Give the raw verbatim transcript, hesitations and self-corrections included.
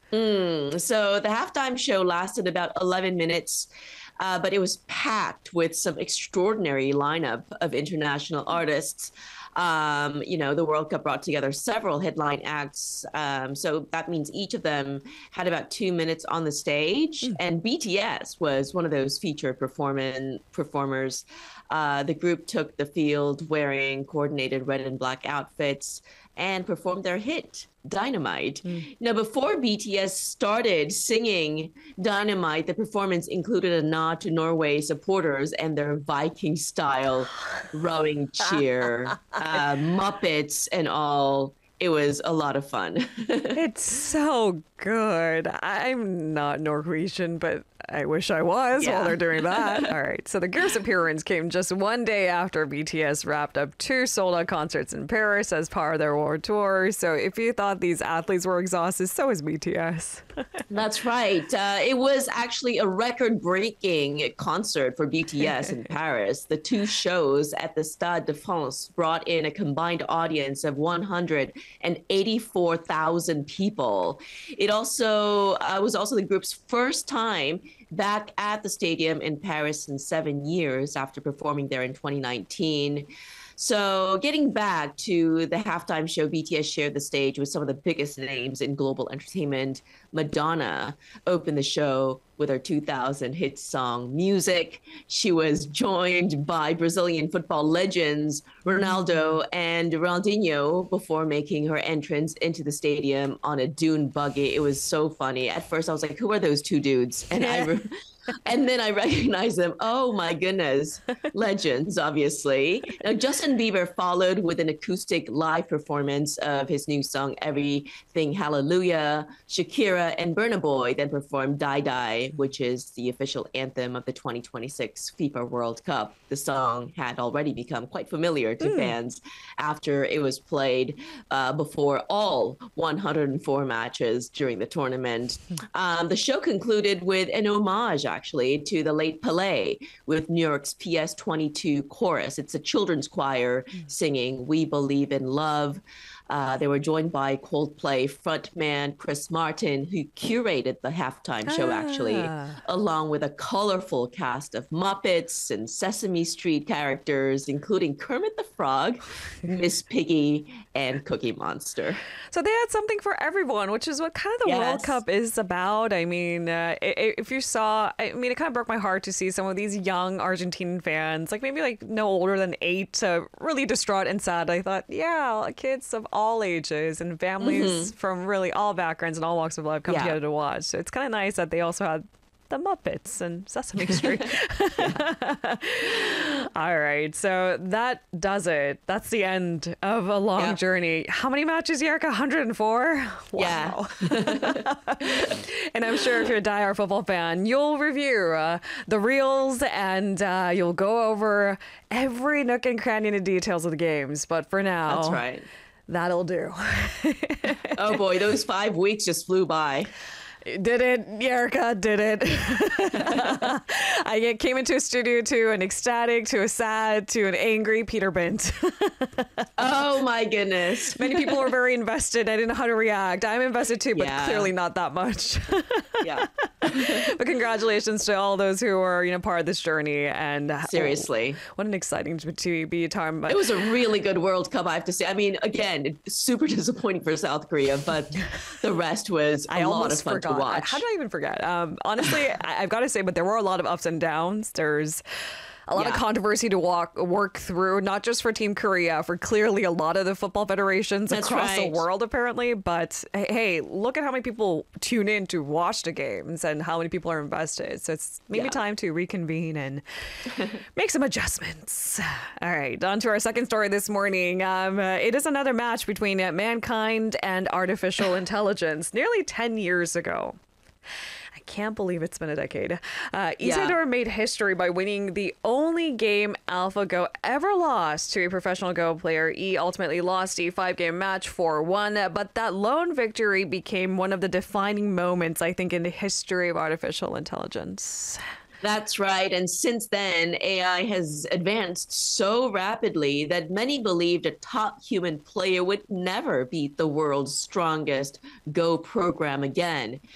Mm, so the halftime show lasted about eleven minutes, uh, but it was packed with some extraordinary lineup of international artists. Um, you know, the World Cup brought together several headline acts. Um, so that means each of them had about two minutes on the stage. Mm. And B T S was one of those featured performing performers. Uh, the group took the field wearing coordinated red and black outfits and performed their hit, Dynamite. Mm. Now, before B T S started singing Dynamite, the performance included a nod to Norway supporters and their Viking style rowing cheer, uh, Muppets and all. It was a lot of fun. It's so good. I'm not Norwegian, but I wish I was while Yeah. they're doing that. All right. So the group's appearance came just one day after B T S wrapped up two sold out concerts in Paris as part of their world tour. So if you thought these athletes were exhausted, so is B T S. That's right. Uh, it was actually a record breaking concert for B T S in Paris. The two shows at the Stade de France brought in a combined audience of one hundred eighty-four thousand people. It also uh, was also the group's first time back at the stadium in Paris in seven years after performing there in twenty nineteen. So, getting back to the halftime show, B T S shared the stage with some of the biggest names in global entertainment. Madonna opened the show with her two thousand hit song Music. She was joined by Brazilian football legends Ronaldo and Ronaldinho before making her entrance into the stadium on a dune buggy. It was so funny. At first, I was like, who are those two dudes? And I re- and then I recognized them. Oh my goodness. Legends, obviously. Now, Justin Bieber followed with an acoustic live performance of his new song, Everything Hallelujah. Shakira and Burna Boy then performed Die Die, which is the official anthem of the twenty twenty-six FIFA World Cup. The song had already become quite familiar to mm. fans after it was played uh, before all one hundred four matches during the tournament. Um, the show concluded with an homage, actually, to the late Pelé with New York's P S twenty-two chorus. It's a children's choir singing We Believe in Love. Uh, they were joined by Coldplay frontman Chris Martin, who curated the halftime show, actually, Ah. along with a colorful cast of Muppets and Sesame Street characters, including Kermit the Frog, Miss Piggy, and Cookie Monster. So they had something for everyone, which is what kind of the Yes. World Cup is about. I mean, uh, i- i- if you saw, I mean, it kind of broke my heart to see some of these young Argentinian fans, like maybe like no older than eight, uh, really distraught and sad. I thought, yeah, kids of all ages and families from really all backgrounds and all walks of life come Yeah. together to watch. So it's kind of nice that they also had the Muppets and Sesame Street. All right. So that does it. That's the end of a long Yeah. journey. How many matches, Yerka? one hundred four? Wow. And I'm sure if you're a diehard football fan, you'll review uh, the reels and uh, you'll go over every nook and cranny and the details of the games. But for now, That's right. that'll do. Oh boy, those five weeks just flew by. Did it, Yerka, did it. I get- came into a studio to an ecstatic, to a sad, to an angry Peter Bent. Oh my goodness. Many people were very invested. I didn't know how to react. I'm invested too, but Yeah. clearly not that much. Yeah. But congratulations to all those who are, you know, part of this journey. And uh, Seriously. oh, what an exciting to, to be a time. It was a really good World Cup, I have to say. I mean, again, super disappointing for South Korea, but the rest was a I lot of almost fun forgot. to watch. How did I even forget? Um, honestly, I, I've got to say, but there were a lot of ups and downs. There's a lot of Yeah. controversy to walk work through, not just for Team Korea, for clearly a lot of the football federations That's across right. the world, apparently. But hey, hey, look at how many people tune in to watch the games and how many people are invested. So it's maybe Yeah. time to reconvene and make some adjustments. All right, on to our second story this morning. Um, uh, it is another match between uh, mankind and artificial intelligence nearly ten years ago. I can't believe it's been a decade. Uh, Yeah. Isidore made history by winning the only game AlphaGo ever lost to a professional Go player. E ultimately lost a five-game match four one, but that lone victory became one of the defining moments, I think, in the history of artificial intelligence. That's right. And since then, A I has advanced so rapidly that many believed a top human player would never beat the world's strongest Go program again.